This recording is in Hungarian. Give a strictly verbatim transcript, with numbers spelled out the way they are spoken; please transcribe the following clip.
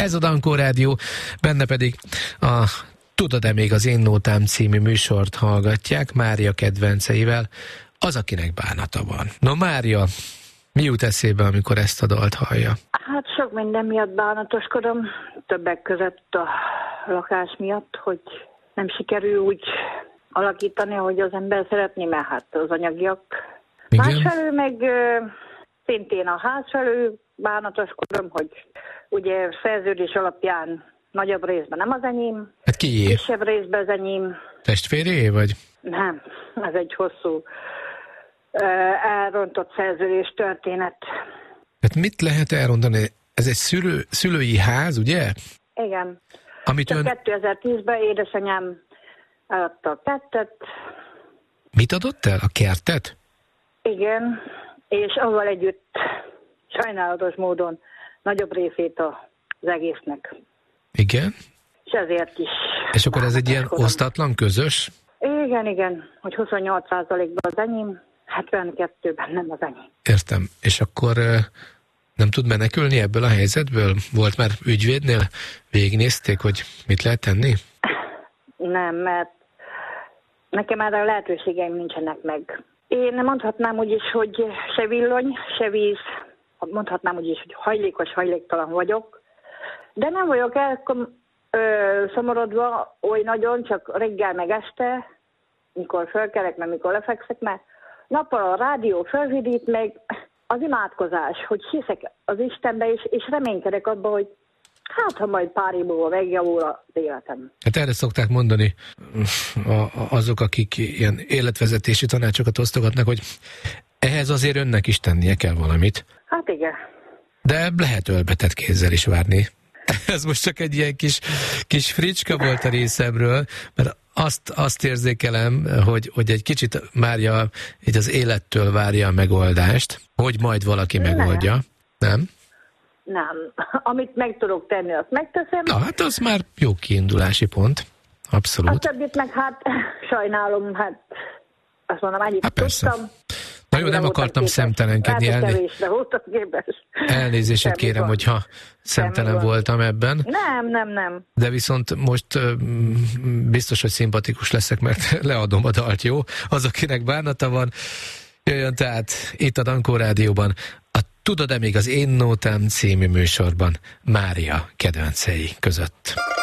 Ez a Dankó Rádió, benne pedig a Tudod-e még az Én Nótám című műsort hallgatják Mária kedvenceivel, az, akinek bánata van. No, Mária, mi jut eszébe, amikor ezt a dalt hallja? Hát sok minden miatt bánatoskodom, többek között a lakás miatt, hogy nem sikerül úgy alakítani, ahogy az ember szeretné, mert hát az anyagiak. Igen. Másfelől meg ö, szintén a házfelől bánatoskodom, hogy ugye szerződés alapján nagyobb részben nem az enyém, Hát kié? kisebb részben az enyém. Testvéré vagy? Nem, ez egy hosszú ö, elrontott szerződés történet. Hát mit lehet elrondani? Ez egy szülő, szülői ház, ugye? Igen. Amit Csak ön... kétezer-tízben édesanyám eladta a kettet. Mit adott el? A kertet? Igen, és avval együtt sajnálatos módon nagyobb részét az egésznek. Igen. És ezért is. És akkor ez egy ilyen bánatoskodom. osztatlan, közös? Igen, igen, hogy huszonnyolc százalékban az enyém, hetvenkettőben nem az enyém. Értem. És akkor ö, nem tud menekülni ebből a helyzetből? Volt már ügyvédnél? Végignézték, hogy mit lehet tenni? Nem, mert nekem erre a lehetőségeim nincsenek meg. Én mondhatnám úgy is, hogy se villany, se víz, mondhatnám úgy is, hogy hajlékos, hajléktalan vagyok, de nem vagyok elszomorodva oly nagyon, csak reggel meg este, mikor fölkelek, meg mikor lefekszek, mert nappal a rádió felvidít, meg az imádkozás, hogy hiszek az Istenbe, és, és reménykedek abba, hogy hát, ha majd pár év múlva megjavul az életem. Hát erre szokták mondani a, a, azok, akik ilyen életvezetési tanácsokat osztogatnak, hogy ehhez azért önnek is tennie kell valamit. Hát igen. De lehet ölbetett kézzel is várni. Ez most csak egy ilyen kis, kis fricska volt a részemről, mert azt, azt érzékelem, hogy, hogy egy kicsit Mária így az élettől várja a megoldást, hogy majd valaki megoldja. Nem? Nem. Amit meg tudok tenni, azt megteszem. Na, hát az már jó kiindulási pont. Abszolút. A többit meg hát sajnálom, hát azt mondom, ennyit Hát persze. tudtam. Na jó, nem akartam szemtelenkedni. Elné... Elnézését Semmi kérem, gond. hogyha szemtelen Semmi voltam ebben. Nem, nem, nem. De viszont most uh, biztos, hogy szimpatikus leszek, mert leadom a dalt, jó? Az, akinek bánata van, jöjjön tehát itt a Dankó Rádióban a Tudod-e még az Én Nótám című műsorban Mária kedvencei között.